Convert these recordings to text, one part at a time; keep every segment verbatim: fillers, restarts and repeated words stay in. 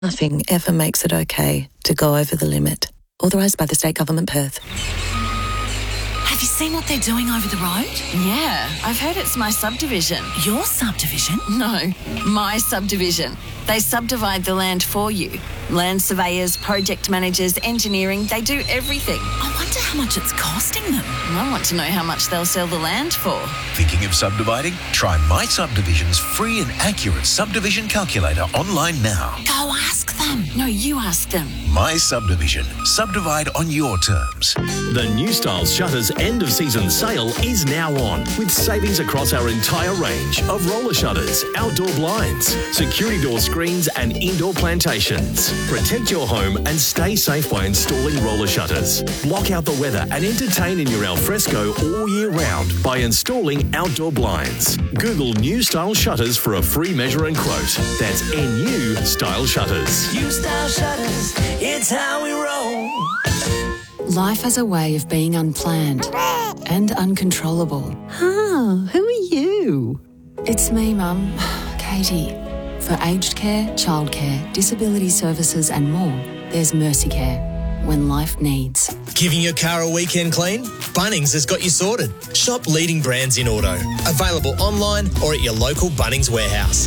Nothing ever makes it okay to go over the limit. Authorised by the State Government, Perth. Have you seen what they're doing over the road? Yeah, I've heard it's my subdivision. Your subdivision? No, my subdivision. They subdivide the land for you. Land surveyors, project managers, engineering, they do everything. I wonder how much it's costing them. I want to know how much they'll sell the land for. Thinking of subdividing? Try My Subdivision's free and accurate subdivision calculator online now. Go ask them. No, you ask them. My Subdivision. Subdivide on your terms. The New Style Shutters end of season sale is now on, with savings across our entire range of roller shutters, outdoor blinds, security door screens and indoor plantations. Protect your home and stay safe by installing roller shutters. Block out the weather and entertain in your alfresco all year round by installing outdoor blinds. Google New Style Shutters for a free measure and quote. That's N U Style Shutters. New Style Shutters, it's how we roll. Life has a way of being unplanned and uncontrollable. Ah, who are you? It's me, Mum, Katie. For aged care, childcare, disability services and more, there's Mercy Care. When life needs. Giving your car a weekend clean? Bunnings has got you sorted. Shop leading brands in auto. Available online or at your local Bunnings warehouse.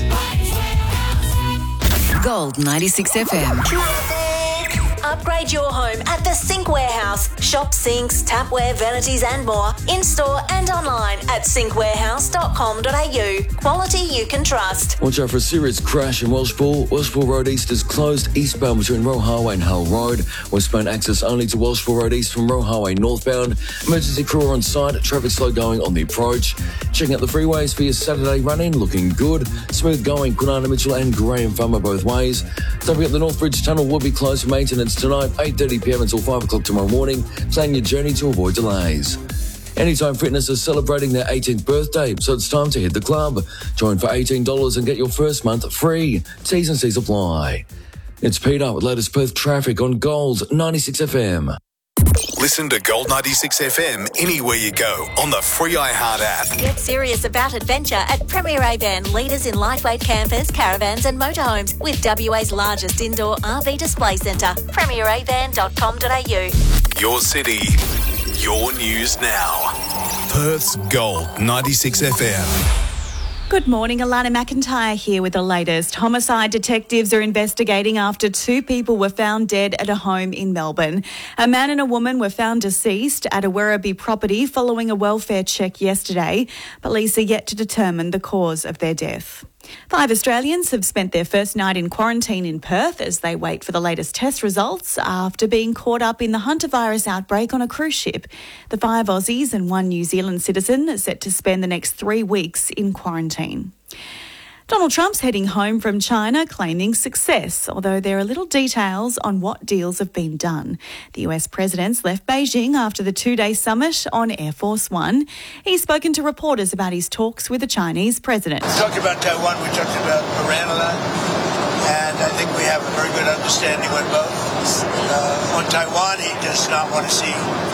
Gold ninety-six F M. Upgrade your home at the Sink Warehouse. Shop sinks, tapware, vanities and more in-store and online at sink warehouse dot com dot a u. Quality you can trust. Watch out for a serious crash in Welshpool. Welshpool Road East is closed eastbound between Roe Highway and Hull Road. Westbound access only to Welshpool Road East from Roe Highway northbound. Emergency crew are on site. Traffic slow going on the approach. Checking out the freeways for your Saturday run-in. Looking good. Smooth going. Kwinana Mitchell and Graham Farmer both ways. Don't forget the North Bridge Tunnel will be closed for maintenance tonight, eight thirty p m until five o'clock tomorrow morning. Plan your journey to avoid delays. Anytime Fitness is celebrating their eighteenth birthday, so it's time to hit the club. Join for eighteen dollars and get your first month free. T's and C's apply. It's Peter with latest Perth traffic on Gold ninety-six F M. Listen to Gold ninety-six F M anywhere you go on the free iHeart app. Get serious about adventure at Premier A-Van, leaders in lightweight campers, caravans and motorhomes with W A's largest indoor R V display centre. premier a van dot com dot a u. Your city, your news now. Perth's Gold ninety-six F M. Good morning, Alana McIntyre here with the latest. Homicide detectives are investigating after two people were found dead at a home in Melbourne. A man and a woman were found deceased at a Werribee property following a welfare check yesterday. Police are yet to determine the cause of their death. Five Australians have spent their first night in quarantine in Perth as they wait for the latest test results after being caught up in the hantavirus outbreak on a cruise ship. The five Aussies and one New Zealand citizen are set to spend the next three weeks in quarantine. Donald Trump's heading home from China claiming success, although there are little details on what deals have been done. The U S president's left Beijing after the two-day summit on Air Force One. He's spoken to reporters about his talks with the Chinese president. We talked about Taiwan, we talked about Iran a lot, and I think we have a very good understanding with both. Uh, on Taiwan, he does not want to see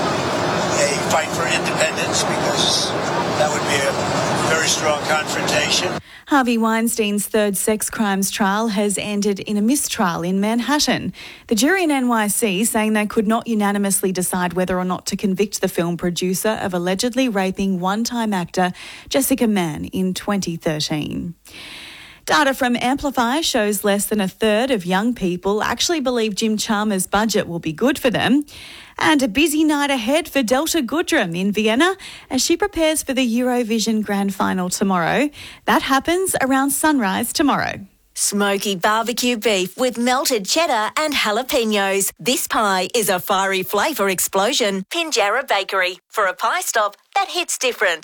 a fight for independence because that would be a very strong confrontation. Harvey Weinstein's third sex crimes trial has ended in a mistrial in Manhattan. The jury in N Y C saying they could not unanimously decide whether or not to convict the film producer of allegedly raping one-time actor Jessica Mann in twenty thirteen. Data from Amplify shows less than a third of young people actually believe Jim Chalmers' budget will be good for them. And a busy night ahead for Delta Goodrem in Vienna as she prepares for the Eurovision Grand Final tomorrow. That happens around sunrise tomorrow. Smoky barbecue beef with melted cheddar and jalapenos. This pie is a fiery flavour explosion. Pinjarra Bakery, for a pie stop that hits different.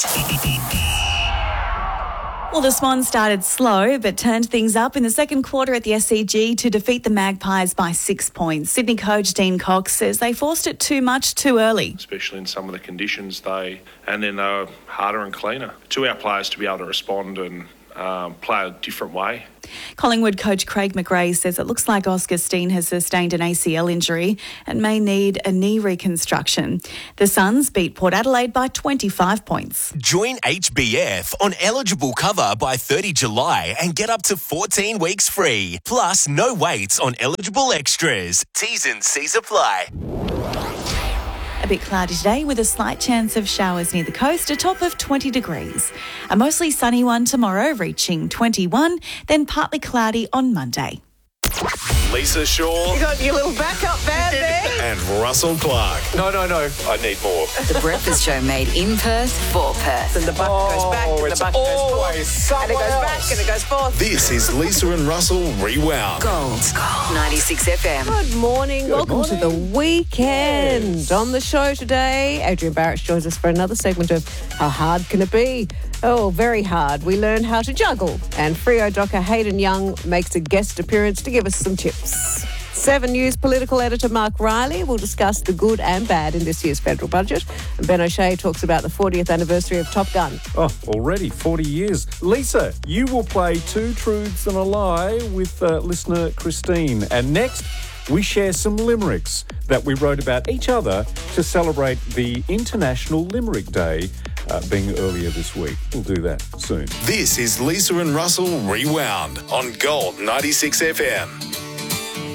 Well, the Swans started slow but turned things up in the second quarter at the S C G to defeat the Magpies by six points. Sydney coach Dean Cox says they forced it too much too early. Especially in some of the conditions, they and then they were harder and cleaner. To our players to be able to respond and um, play a different way. Collingwood coach Craig McRae says it looks like Oscar Steen has sustained an A C L injury and may need a knee reconstruction. The Suns beat Port Adelaide by twenty-five points. Join H B F on eligible cover by thirtieth of July and get up to fourteen weeks free. Plus, no waits on eligible extras. T's and C's apply. A bit cloudy today with a slight chance of showers near the coast, a top of twenty degrees. A mostly sunny one tomorrow, reaching twenty-one, then partly cloudy on Monday. Lisa Shaw. You got your little backup band there. And Russell Clark. No, no, no. I need more. The Breakfast Show made in Perth for Perth. And the bucket oh, goes back and the bucket goes forth. And it goes else. back and it goes forth. This is Lisa and Russell Rewound. Gold. Gold. ninety-six F M. Good morning. Good Welcome morning. to the weekend. Yes. On the show today, Adrian Barrett joins us for another segment of How Hard Can It Be? Oh, very hard. We learn how to juggle. And Freo docker Hayden Young makes a guest appearance to give us some tips. Seven News political editor Mark Riley will discuss the good and bad in this year's federal budget. And Ben O'Shea talks about the fortieth anniversary of Top Gun. Oh, already forty years. Lisa, you will play Two Truths and a Lie with uh, listener Christine. And next, we share some limericks that we wrote about each other to celebrate the International Limerick Day uh, being earlier this week. We'll do that soon. This is Lisa and Russell Rewound on Gold ninety-six F M.